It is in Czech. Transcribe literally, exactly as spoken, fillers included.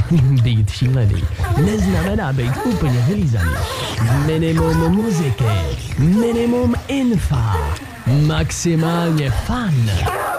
Být šílený neznamená být úplně vylízaný. Minimum muziky, minimum infa, maximálně fun.